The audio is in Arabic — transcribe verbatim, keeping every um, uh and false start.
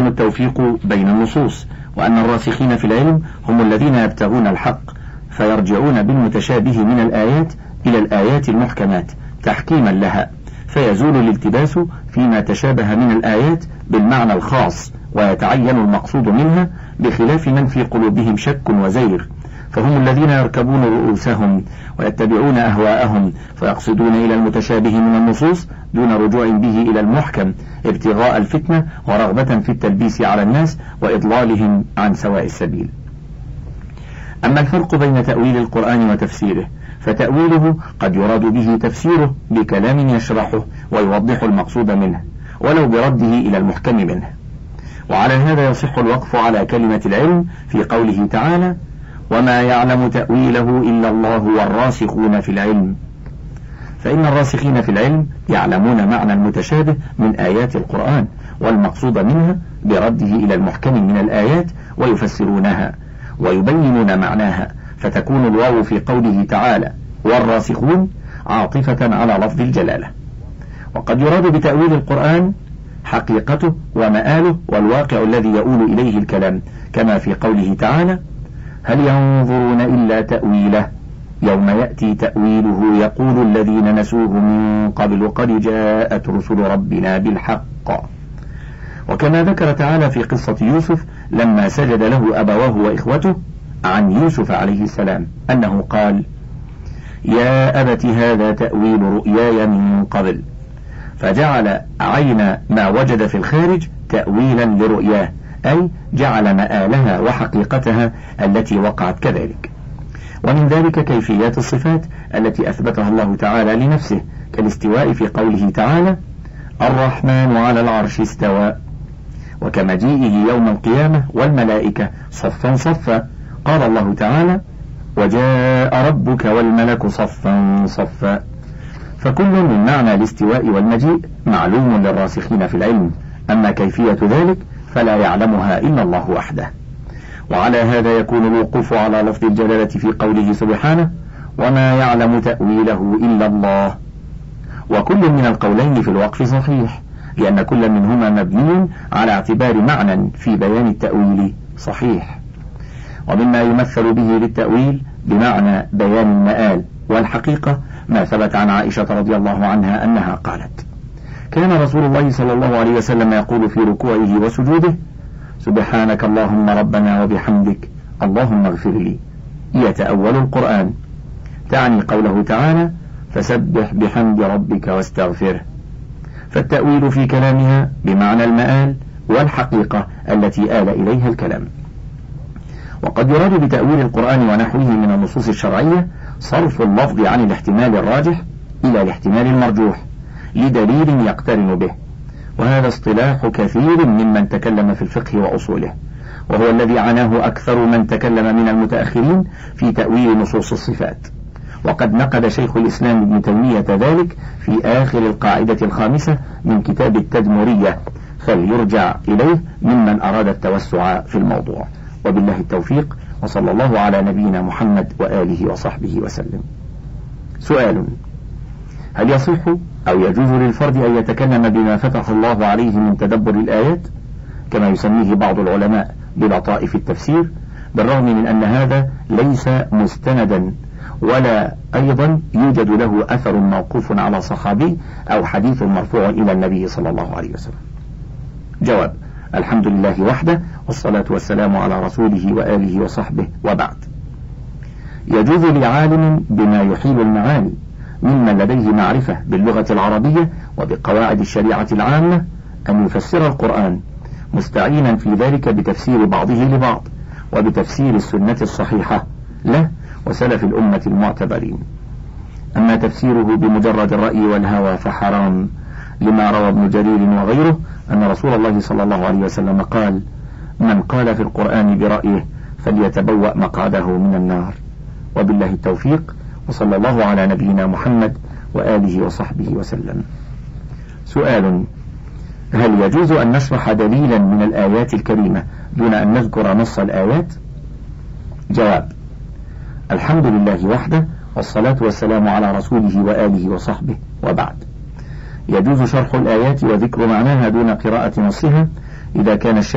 يكون التوفيق بين النصوص، وأن الراسخين في العلم هم الذين يبتغون الحق فيرجعون بالمتشابه من الآيات إلى الآيات المحكمات تحكيما لها، فيزول الالتباس فيما تشابه من الآيات بالمعنى الخاص ويتعين المقصود منها، بخلاف من في قلوبهم شك وزيغ، فهم الذين يركبون رؤوسهم ويتبعون أهواءهم فيقصدون إلى المتشابه من النصوص دون رجوع به إلى المحكم ابتغاء الفتنة ورغبة في التلبيس على الناس وإضلالهم عن سواء السبيل. أما الفرق بين تأويل القرآن وتفسيره، فتأويله قد يراد به تفسيره بكلام يشرحه ويوضح المقصود منه ولو برده إلى المحكم منه. وعلى هذا يصح الوقف على كلمة العلم في قوله تعالى: وما يعلم تأويله إلا الله والراسخون في العلم، فإن الراسخين في العلم يعلمون معنى المتشابه من آيات القرآن والمقصود منها برده إلى المحكم من الآيات ويفسرونها ويبينون معناها، فتكون الواو في قوله تعالى والراسخون عاطفة على لفظ الجلالة. وقد يراد بتأويل القرآن حقيقته ومآله والواقع الذي يؤول إليه الكلام، كما في قوله تعالى: هل ينظرون إلا تأويله يوم يأتي تأويله يقول الذين نسوه من قبل قد جاءت رسل ربنا بالحق. وكما ذكر تعالى في قصة يوسف لما سجد له أبواه وإخوته عن يوسف عليه السلام أنه قال: يا أبت هذا تأويل رؤياي من قبل، فجعل عين ما وجد في الخارج تأويلا لرؤياه، أي جعل مآلها وحقيقتها التي وقعت كذلك. ومن ذلك كيفيات الصفات التي أثبتها الله تعالى لنفسه، كالاستواء في قوله تعالى: الرحمن على العرش استوى، وكمجيئه يوم القيامة والملائكة صفا صفا، قال الله تعالى: وجاء ربك والملك صفا صفا. فكل من معنى الاستواء والمجيء معلوم للراسخين في العلم، أما كيفية ذلك فلا يعلمها إلا الله وحده. وعلى هذا يكون الوقوف على لفظ الجلالة في قوله سبحانه: وما يعلم تأويله إلا الله. وكل من القولين في الوقف صحيح، لأن كل منهما مبني على اعتبار معنى في بيان التأويل صحيح. ومما يمثل به للتأويل بمعنى بيان المآل والحقيقة ما ثبت عن عائشة رضي الله عنها أنها قالت: كان رسول الله صلى الله عليه وسلم يقول في ركوعه وسجوده: سبحانك اللهم ربنا وبحمدك اللهم اغفر لي، يتأول القرآن، تعني قوله تعالى: فسبح بحمد ربك واستغفره. فالتأويل في كلامها بمعنى المآل والحقيقة التي آل إليها الكلام. وقد يراد بتأويل القرآن ونحوه من النصوص الشرعية صرف اللفظ عن الاحتمال الراجح إلى الاحتمال المرجوح لدليل يقترن به، وهذا اصطلاح كثير ممن تكلم في الفقه وأصوله، وهو الذي عناه أكثر من تكلم من المتأخرين في تأويل نصوص الصفات. وقد نقد شيخ الإسلام ابن تيمية ذلك في آخر القاعدة الخامسة من كتاب التدمرية، فليرجع إليه ممن أراد التوسع في الموضوع. وبالله التوفيق، وصلى الله على نبينا محمد وآله وصحبه وسلم. سؤال: هل يصح أو يجوز للفرد أن يتكلم بما فتح الله عليه من تدبر الآيات كما يسميه بعض العلماء بلطائف التفسير، بالرغم من أن هذا ليس مستندا ولا أيضا يوجد له أثر موقوف على صحابي أو حديث مرفوع إلى النبي صلى الله عليه وسلم؟ جواب: الحمد لله وحده، والصلاة والسلام على رسوله وآله وصحبه، وبعد. يجوز لعالم بما يحيل المعاني ممن لديه معرفة باللغة العربية وبقواعد الشريعة العامة أن يفسر القرآن، مستعينا في ذلك بتفسير بعضه لبعض وبتفسير السنة الصحيحة له وسلف الأمة المعتبرين. أما تفسيره بمجرد الرأي والهوى فحرام، لما روى ابن جرير وغيره أن رسول الله صلى الله عليه وسلم قال: من قال في القرآن برأيه فليتبوأ مقعده من النار. وبالله التوفيق، وصلى الله على نبينا محمد وآله وصحبه وسلم. سؤال: هل يجوز أن نشرح دليلا من الآيات الكريمة دون أن نذكر نص الآيات؟ جواب: الحمد لله وحده، والصلاة والسلام على رسوله وآله وصحبه، وبعد. يجوز شرح الآيات وذكر معناها دون قراءة نصها إذا كان الشيء